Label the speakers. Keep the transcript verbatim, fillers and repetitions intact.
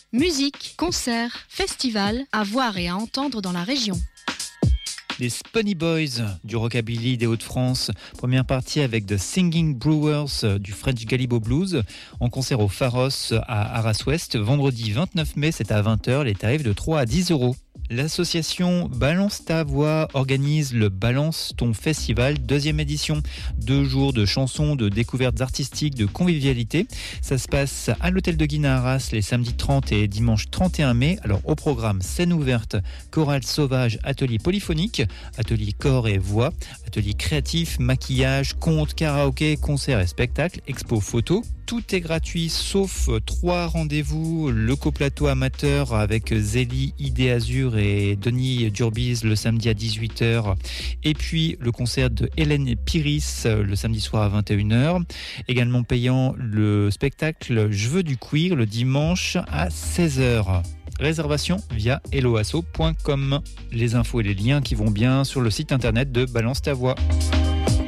Speaker 1: Musique, concerts, festivals, à voir et à entendre dans la région.
Speaker 2: Les Spunny Boys du rockabilly des Hauts-de-France. Première partie avec The Singing Brewers du French Galibo Blues en concert au Pharos à Arras-Ouest. Vendredi vingt-neuf mai, c'est à vingt heures. Les tarifs de trois à dix euros. L'association Balance ta voix organise le Balance ton festival, deuxième édition. Deux jours de chansons, de découvertes artistiques, de convivialité. Ça se passe à l'hôtel de Guine à Arras les samedis trente et dimanche trente et un mai. Alors au programme, scène ouverte, chorale sauvage, atelier polyphonique, atelier corps et voix, atelier créatif, maquillage, conte, karaoké, concert et spectacle, expo photo. Tout est gratuit sauf trois rendez-vous. Le coplateau amateur avec Zélie, Idée Azur et Denis Durbise le samedi à dix-huit heures. Et puis le concert de Hélène Piris le samedi soir à vingt et une heures. Également payant le spectacle Je veux du cuir le dimanche à seize heures. Réservation via helloasso point com. Les infos et les liens qui vont bien sur le site internet de Balance ta voix.